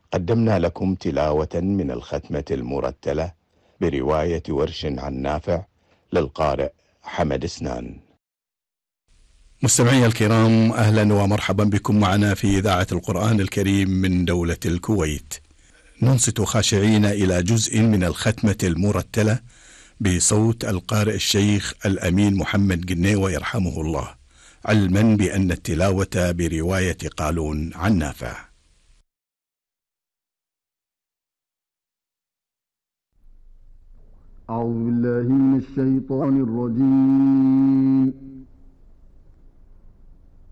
قدمنا لكم تلاوة من الختمة المرتلة برواية ورش عن نافع للقارئ حمد سنان. مستمعي الكرام، أهلا ومرحبا بكم معنا في إذاعة القرآن الكريم من دولة الكويت. ننصت خاشعين إلى جزء من الختمة المرتلة بصوت القارئ الشيخ الأمين محمد جنيوة يرحمه الله، علما بأن التلاوة برواية قالون عن نافع. أعوذ بالله من الشيطان الرجيم.